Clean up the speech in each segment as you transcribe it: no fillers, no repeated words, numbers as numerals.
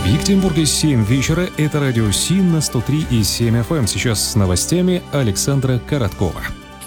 В Екатеринбурге 7 вечера. Это радио СИН на 103,7 FM. Сейчас с новостями Александра Короткова.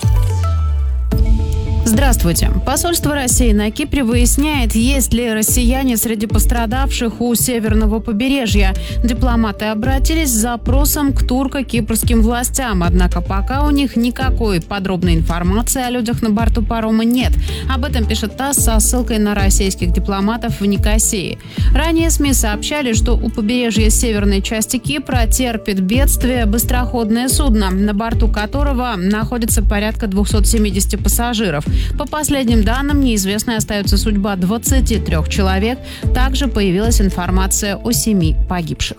Здравствуйте. Посольство России на Кипре выясняет, есть ли россияне среди пострадавших у северного побережья. Дипломаты обратились с запросом к турко-кипрским властям, однако пока у них никакой подробной информации о людях на борту парома нет. Об этом пишет ТАСС со ссылкой на российских дипломатов в Никосии. Ранее СМИ сообщали, что у побережья северной части Кипра терпит бедствие быстроходное судно, на борту которого находится порядка 270 пассажиров. По последним данным, неизвестной остается судьба 23 человек. Также появилась информация о 7 погибших.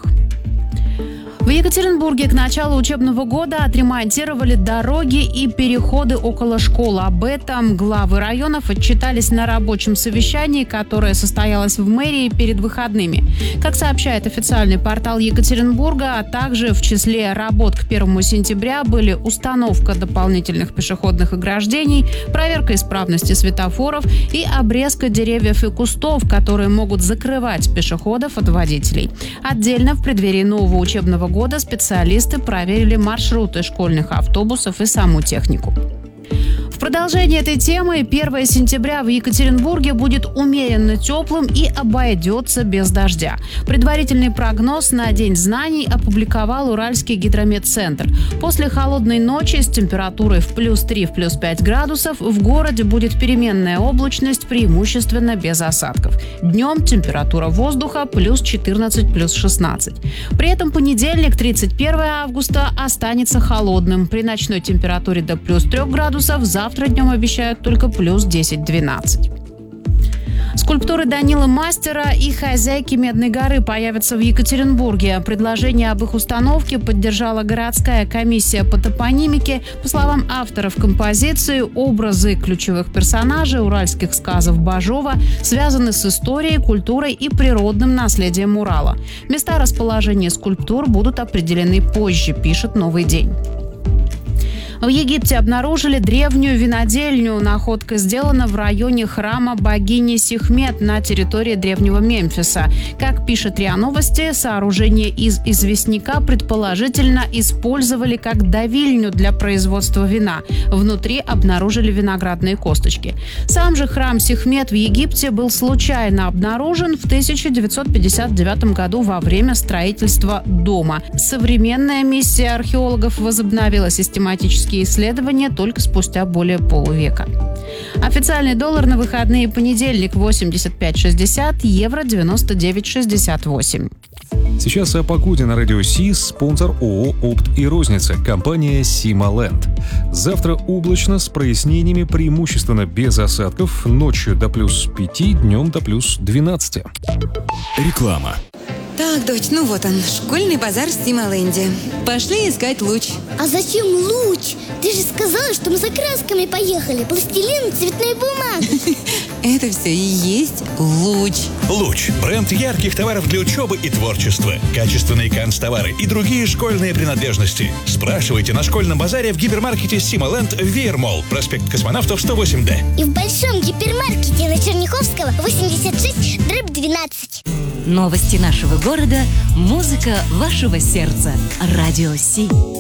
В Екатеринбурге к началу учебного года отремонтировали дороги и переходы около школ. Об этом главы районов отчитались на рабочем совещании, которое состоялось в мэрии перед выходными. Как сообщает официальный портал Екатеринбурга, а также в числе работ к 1 сентября были установка дополнительных пешеходных ограждений, проверка исправности светофоров и обрезка деревьев и кустов, которые могут закрывать пешеходов от водителей. Отдельно в преддверии нового учебного года специалисты проверили маршруты школьных автобусов и саму технику. В продолжение этой темы 1 сентября в Екатеринбурге будет умеренно теплым и обойдется без дождя. Предварительный прогноз на День знаний опубликовал Уральский гидрометцентр. После холодной ночи с температурой в +3, в +5 градусов в городе будет переменная облачность, преимущественно без осадков. Днем температура воздуха +14, +16. При этом понедельник, 31 августа, останется холодным. При ночной температуре до +3 градусов завтра днем обещают только +10-12. Скульптуры Данилы Мастера и хозяйки Медной горы появятся в Екатеринбурге. Предложение об их установке поддержала городская комиссия по топонимике. По словам авторов композиции, образы ключевых персонажей уральских сказов Бажова связаны с историей, культурой и природным наследием Урала. Места расположения скульптур будут определены позже, пишет «Новый день». В Египте обнаружили древнюю винодельню. Находка сделана в районе храма богини Сихмет на территории древнего Мемфиса. Как пишет РИА Новости, сооружение из известняка предположительно использовали как давильню для производства вина. Внутри обнаружили виноградные косточки. Сам же храм Сихмет в Египте был случайно обнаружен в 1959 году во время строительства дома. Современная миссия археологов возобновила систематические исследования только спустя более полувека. Официальный доллар на выходные: понедельник 85.60, евро 99.68. Сейчас о погоде на радио СИ. Спонсор ООО «Опт и розница», компания «Сималенд». Завтра облачно с прояснениями, преимущественно без осадков. Ночью до +5, днем до +12. Реклама. Так, дочь, ну вот он, школьный базар в Сималенде. Пошли искать луч. А зачем луч? Ты же сказала, что мы за красками поехали. Пластилин, цветная бумага. Это все и есть луч. Луч – бренд ярких товаров для учебы и творчества. Качественные канцтовары и другие школьные принадлежности. Спрашивайте на школьном базаре в гипермаркете «Сималенд» в Веермолл, проспект Космонавтов, 108Д. И в большом гипермаркете на Черняховского, 86/12. Новости нашего города, музыка вашего сердца. Радио СИ.